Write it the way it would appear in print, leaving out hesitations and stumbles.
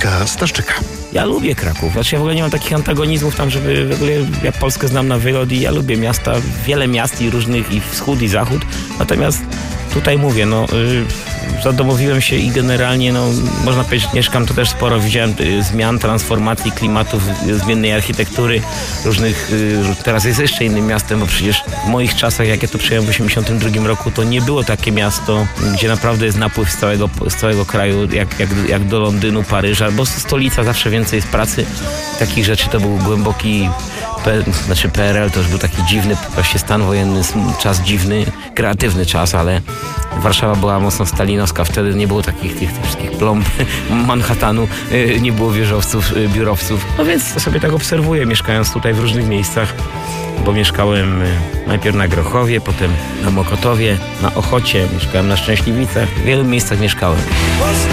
Wojtka Staszczyka. Ja lubię Kraków. Znaczy ja w ogóle nie mam takich antagonizmów tam, żeby w ogóle ja Polskę znam na wylot i ja lubię miasta, wiele miast i różnych, i wschód, i zachód. Natomiast tutaj mówię, zadomowiłem się i generalnie, można powiedzieć, mieszkam to też sporo. Widziałem zmian, transformacji klimatów, zmiennej architektury różnych. Teraz jest jeszcze innym miastem, bo przecież w moich czasach, jak ja tu przyjechałem w 1982 roku, to nie było takie miasto, gdzie naprawdę jest napływ z całego kraju, jak do Londynu, Paryża, bo stolica, zawsze więcej jest pracy. Takich rzeczy to był głęboki PRL, to już był taki dziwny właśnie stan wojenny, czas dziwny, kreatywny czas, ale Warszawa była mocno stalinowska, wtedy nie było takich tych wszystkich plomb Manhattanu, nie było wieżowców, biurowców. No więc sobie tak obserwuję, mieszkając tutaj w różnych miejscach, bo mieszkałem najpierw na Grochowie, potem na Mokotowie, na Ochocie, mieszkałem na Szczęśliwicach, w wielu miejscach mieszkałem.